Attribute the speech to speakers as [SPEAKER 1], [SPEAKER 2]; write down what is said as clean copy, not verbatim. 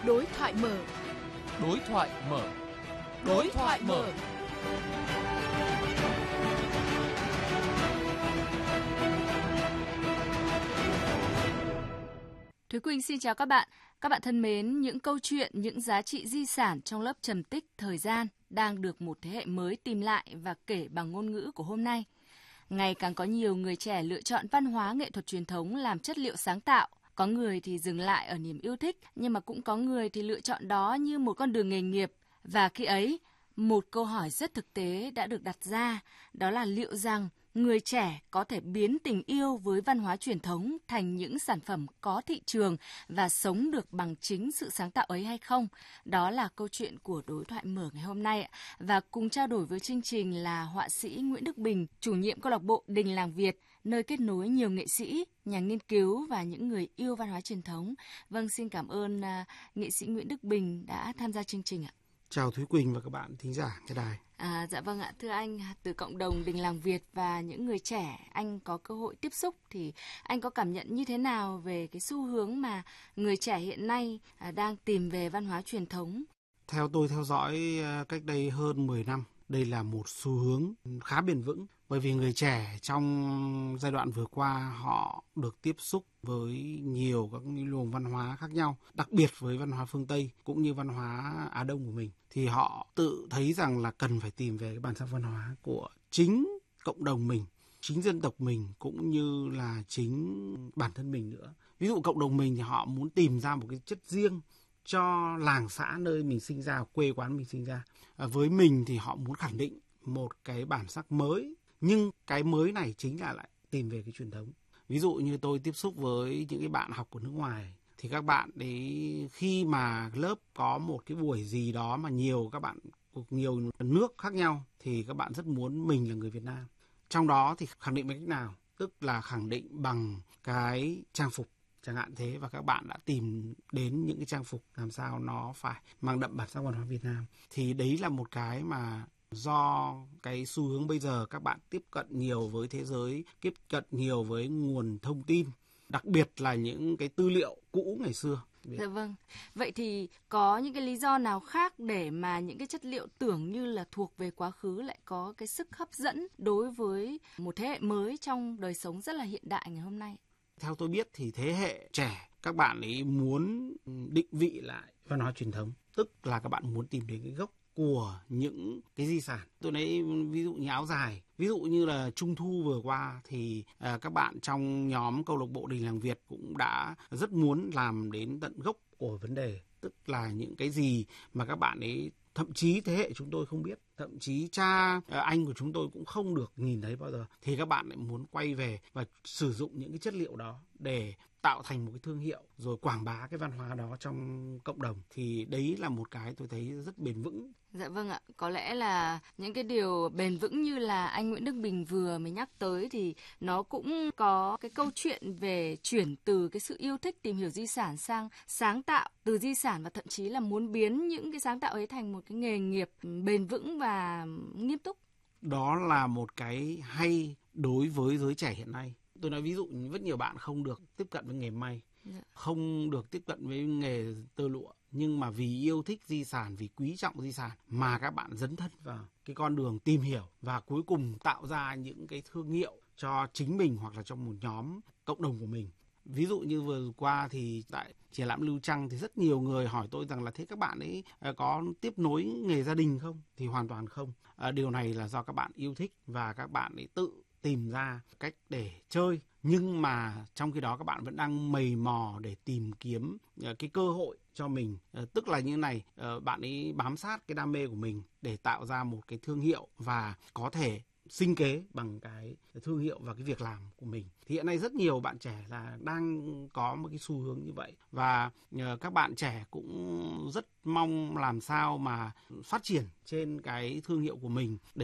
[SPEAKER 1] Đối thoại mở.
[SPEAKER 2] Đối thoại mở.
[SPEAKER 1] Đối thoại mở.
[SPEAKER 3] Thúy Quỳnh xin chào các bạn. Các bạn thân mến, những câu chuyện, những giá trị di sản trong lớp trầm tích thời gian đang được một thế hệ mới tìm lại và kể bằng ngôn ngữ của hôm nay. Ngày càng có nhiều người trẻ lựa chọn văn hóa nghệ thuật truyền thống làm chất liệu sáng tạo. Có người thì dừng lại ở niềm yêu thích, nhưng mà cũng có người thì lựa chọn đó như một con đường nghề nghiệp. Và khi ấy, một câu hỏi rất thực tế đã được đặt ra, đó là liệu rằng người trẻ có thể biến tình yêu với văn hóa truyền thống thành những sản phẩm có thị trường và sống được bằng chính sự sáng tạo ấy hay không? Đó là câu chuyện của đối thoại mở ngày hôm nay. Và cùng trao đổi với chương trình là họa sĩ Nguyễn Đức Bình, chủ nhiệm câu lạc bộ Đình Làng Việt, nơi kết nối nhiều nghệ sĩ, nhà nghiên cứu và những người yêu văn hóa truyền thống. Vâng, xin cảm ơn nghệ sĩ Nguyễn Đức Bình đã tham gia chương trình ạ.
[SPEAKER 4] Chào Thúy Quỳnh và các bạn thính giả nghe đài.
[SPEAKER 3] Dạ vâng ạ, thưa anh, từ cộng đồng Đình Làng Việt và những người trẻ anh có cơ hội tiếp xúc thì anh có cảm nhận như thế nào về cái xu hướng mà người trẻ hiện nay đang tìm về văn hóa truyền thống?
[SPEAKER 4] Theo tôi theo dõi cách đây hơn 10 năm, đây là một xu hướng khá bền vững, bởi vì người trẻ trong giai đoạn vừa qua họ được tiếp xúc với nhiều các luồng văn hóa khác nhau, đặc biệt với văn hóa phương Tây cũng như văn hóa Á Đông của mình, thì họ tự thấy rằng là cần phải tìm về cái bản sắc văn hóa của chính cộng đồng mình, chính dân tộc mình cũng như là chính bản thân mình nữa. Ví dụ cộng đồng mình thì họ muốn tìm ra một cái chất riêng cho làng xã nơi mình sinh ra, quê quán mình sinh ra. Với mình thì họ muốn khẳng định một cái bản sắc mới, nhưng cái mới này chính là lại tìm về cái truyền thống. Ví dụ như tôi tiếp xúc với những cái bạn học của nước ngoài, thì các bạn đấy khi mà lớp có một cái buổi gì đó mà nhiều các bạn thuộc nhiều nước khác nhau thì các bạn rất muốn mình là người Việt Nam. Trong đó thì khẳng định bằng cách nào? Tức là khẳng định bằng cái trang phục chẳng hạn thế, và các bạn đã tìm đến những cái trang phục làm sao nó phải mang đậm bản sắc văn hóa Việt Nam. Thì đấy là một cái mà do cái xu hướng bây giờ các bạn tiếp cận nhiều với thế giới, tiếp cận nhiều với nguồn thông tin, đặc biệt là những cái tư liệu cũ ngày xưa.
[SPEAKER 3] Dạ vâng. Vậy thì có những cái lý do nào khác để mà những cái chất liệu tưởng như là thuộc về quá khứ lại có cái sức hấp dẫn đối với một thế hệ mới trong đời sống rất là hiện đại ngày hôm nay?
[SPEAKER 4] Theo tôi biết thì thế hệ trẻ các bạn ấy muốn định vị lại văn hóa truyền thống, tức là các bạn muốn tìm đến cái gốc của những cái di sản. Tôi lấy ví dụ như áo dài, ví dụ như là Trung thu vừa qua thì các bạn trong nhóm câu lạc bộ Đình Làng Việt cũng đã rất muốn làm đến tận gốc của vấn đề, tức là những cái gì mà các bạn ấy thậm chí thế hệ chúng tôi không biết, thậm chí cha anh của chúng tôi cũng không được nhìn thấy bao giờ, thì các bạn lại muốn quay về và sử dụng những cái chất liệu đó để tạo thành một cái thương hiệu rồi quảng bá cái văn hóa đó trong cộng đồng. Thì đấy là một cái tôi thấy rất bền vững.
[SPEAKER 3] Dạ vâng ạ, có lẽ là những cái điều bền vững như là anh Nguyễn Đức Bình vừa mới nhắc tới thì nó cũng có cái câu chuyện về chuyển từ cái sự yêu thích tìm hiểu di sản sang sáng tạo từ di sản, và thậm chí là muốn biến những cái sáng tạo ấy thành một cái nghề nghiệp bền vững và nghiêm túc.
[SPEAKER 4] Đó là một cái hay đối với giới trẻ hiện nay. Tôi nói ví dụ rất nhiều bạn không được tiếp cận với nghề may, không được tiếp cận với nghề tơ lụa, nhưng mà vì yêu thích di sản, vì quý trọng di sản mà các bạn dấn thân vào cái con đường tìm hiểu và cuối cùng tạo ra những cái thương hiệu cho chính mình hoặc là cho một nhóm cộng đồng của mình. Ví dụ như vừa qua thì tại triển lãm Lưu Trăng thì rất nhiều người hỏi tôi rằng là thế các bạn ấy có tiếp nối nghề gia đình không? Thì hoàn toàn không. Điều này là do các bạn yêu thích và các bạn ấy tự tìm ra cách để chơi, nhưng mà trong khi đó các bạn vẫn đang mày mò để tìm kiếm cái cơ hội cho mình, tức là như này, bạn ấy bám sát cái đam mê của mình để tạo ra một cái thương hiệu và có thể sinh kế bằng cái thương hiệu và cái việc làm của mình. Thì hiện nay rất nhiều bạn trẻ là đang có một cái xu hướng như vậy, và các bạn trẻ cũng rất mong làm sao mà phát triển trên cái thương hiệu của mình để